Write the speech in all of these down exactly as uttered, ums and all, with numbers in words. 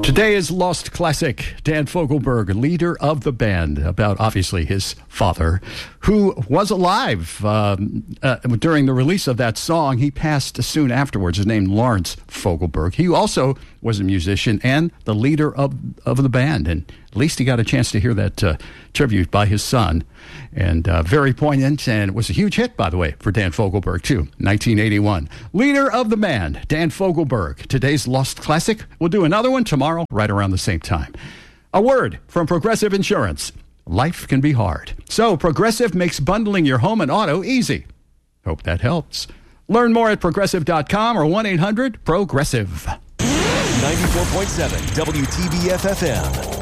Today is Lost Classic. Dan Fogelberg, leader of the band, about obviously his father, who was alive um, uh, during the release of that song. He passed soon afterwards. His name Lawrence Fogelberg. He also was a musician and the leader of, of the band, and at least he got a chance to hear that uh, tribute by his son. And uh, very poignant, and it was a huge hit, by the way, for Dan Fogelberg, too, nineteen eighty-one. Leader of the band, Dan Fogelberg. Today's Lost Classic. We'll do another one tomorrow, right around the same time. A word from Progressive Insurance. Life can be hard. So Progressive makes bundling your home and auto easy. Hope that helps. Learn more at progressive dot com or one eight hundred progressive. ninety-four point seven W T B F F M.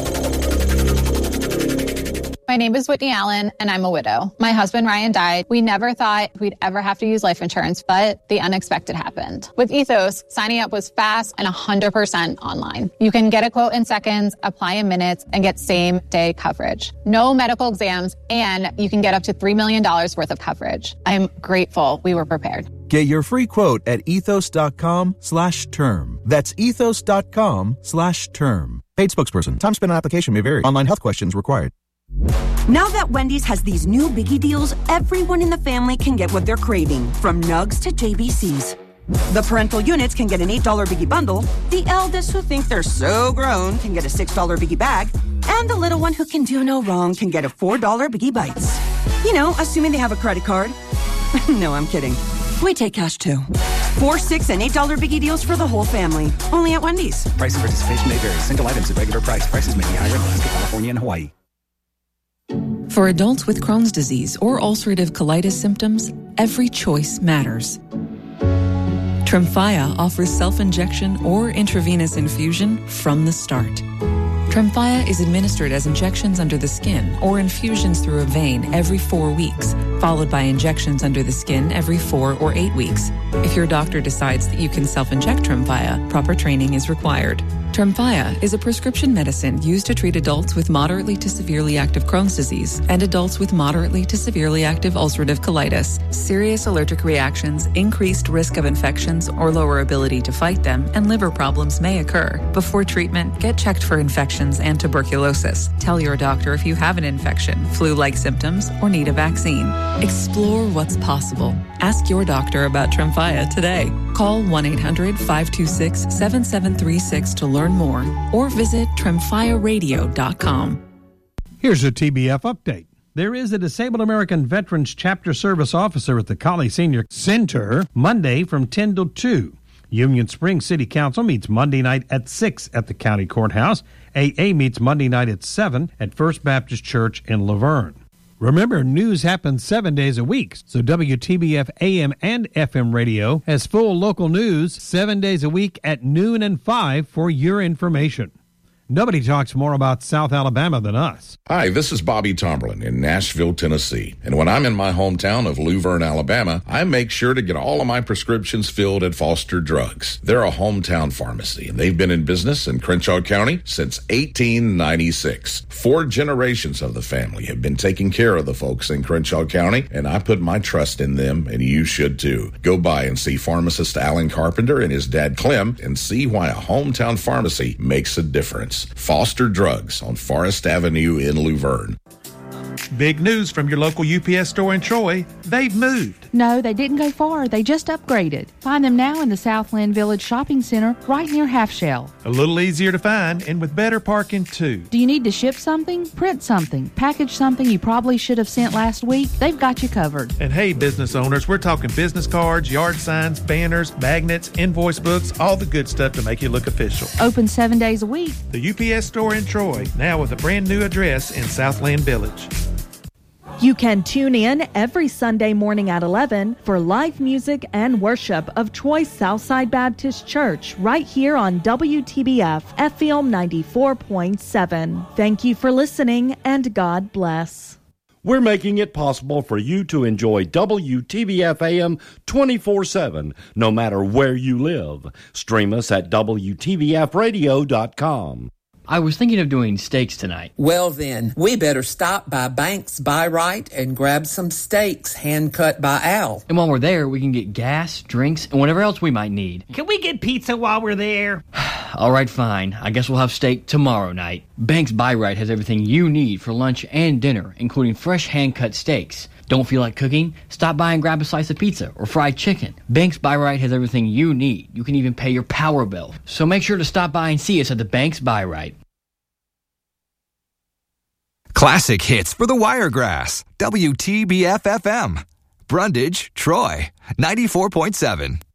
My name is Whitney Allen, and I'm a widow. My husband, Ryan, died. We never thought we'd ever have to use life insurance, but the unexpected happened. With Ethos, signing up was fast and one hundred percent online. You can get a quote in seconds, apply in minutes, and get same-day coverage. No medical exams, and you can get up to three million dollars worth of coverage. I'm grateful we were prepared. Get your free quote at ethos.com slash term. That's ethos.com slash term. Paid spokesperson. Time spent on application may vary. Online health questions required. Now that Wendy's has these new biggie deals, everyone in the family can get what they're craving, from nugs to J B Cs. The parental units can get an eight dollar biggie bundle, the eldest who think they're so grown can get a six dollar biggie bag, and the little one who can do no wrong can get a four dollar biggie bites. You know, assuming they have a credit card. No, I'm kidding. We take cash too. Four, six, and eight dollar biggie deals for the whole family. Only at Wendy's. Price and participation may vary. Single items at regular price. Prices may be higher in Alaska, California, and Hawaii. For adults with Crohn's disease or ulcerative colitis symptoms, every choice matters. Tremfya offers self-injection or intravenous infusion from the start. Tremfya is administered as injections under the skin or infusions through a vein every four weeks, followed by injections under the skin every four or eight weeks. If your doctor decides that you can self-inject Tremfya, proper training is required. Tremfya is a prescription medicine used to treat adults with moderately to severely active Crohn's disease and adults with moderately to severely active ulcerative colitis. Serious allergic reactions, increased risk of infections or lower ability to fight them, and liver problems may occur. Before treatment, get checked for infections and tuberculosis. Tell your doctor if you have an infection, flu-like symptoms, or need a vaccine. Explore what's possible. Ask your doctor about Tremfya today. Call one eight hundred five two six seven seven three six to learn more, or visit tremfya radio dot com. Here's a T B F update. There is a Disabled American Veterans Chapter Service Officer at the Collie Senior Center Monday from ten till two. Union Springs City Council meets Monday night at six at the County Courthouse. A A meets Monday night at seven at First Baptist Church in Laverne. Remember, news happens seven days a week, so W T B F A M and F M radio has full local news seven days a week at noon and five for your information. Nobody talks more about South Alabama than us. Hi, this is Bobby Tomberlin in Nashville, Tennessee. And when I'm in my hometown of Luverne, Alabama, I make sure to get all of my prescriptions filled at Foster Drugs. They're a hometown pharmacy, and they've been in business in Crenshaw County since eighteen ninety-six. Four generations of the family have been taking care of the folks in Crenshaw County, and I put my trust in them, and you should too. Go by and see pharmacist Alan Carpenter and his dad Clem and see why a hometown pharmacy makes a difference. Foster Drugs on Forest Avenue in Luverne. Big news from your local U P S store in Troy. They've moved. No, they didn't go far. They just upgraded. Find them now in the Southland Village Shopping Center right near Half Shell. A little easier to find and with better parking too. Do you need to ship something, print something, package something you probably should have sent last week? They've got you covered. And hey, business owners, we're talking business cards, yard signs, banners, magnets, invoice books, all the good stuff to make you look official. Open seven days a week. The U P S store in Troy, now with a brand new address in Southland Village. You can tune in every Sunday morning at eleven for live music and worship of Troy's Southside Baptist Church right here on W T B F F M ninety-four point seven. Thank you for listening, and God bless. We're making it possible for you to enjoy W T B F A M twenty-four seven, no matter where you live. Stream us at W T B F radio dot com. I was thinking of doing steaks tonight. Well then, we better stop by Banks Buy Right and grab some steaks hand-cut by Al. And while we're there, we can get gas, drinks, and whatever else we might need. Can we get pizza while we're there? All right, fine. I guess we'll have steak tomorrow night. Banks Buy Right has everything you need for lunch and dinner, including fresh hand-cut steaks. Don't feel like cooking? Stop by and grab a slice of pizza or fried chicken. Banks Buy Right has everything you need. You can even pay your power bill. So make sure to stop by and see us at the Banks Buy Right. Classic hits for the Wiregrass. W T B F F M. Brundage, Troy. ninety-four point seven.